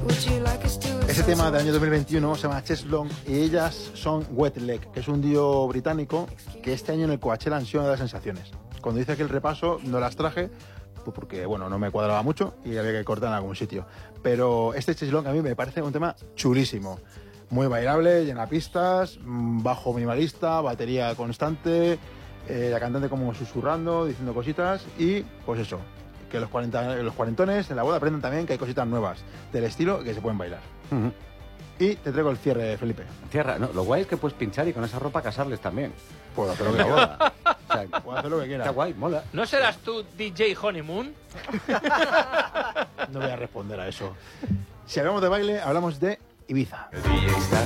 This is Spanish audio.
Ese tema del año 2021 se llama Chest Long y ellas son Wet Leg, que es un dúo británico que este año en el Coachella han sido una de las sensaciones. Cuando hice aquí el repaso no las traje pues porque bueno, no me cuadraba mucho y había que cortar en algún sitio. Pero este Chest Long a mí me parece un tema chulísimo. Muy bailable, llena pistas, bajo minimalista, batería constante, la cantante como susurrando, diciendo cositas y pues eso, que los cuarentones en la boda aprendan también que hay cositas nuevas del estilo que se pueden bailar. Uh-huh. Y te traigo el cierre, Felipe. Cierra, no, lo guay es que puedes pinchar y con esa ropa casarles también. Puedo hacer lo que La quiera. boda. O sea, Puedo hacer lo que quiera. está guay, mola. ¿No serás tú DJ Honeymoon? No voy a responder a eso. Si hablamos de baile, hablamos de Ibiza.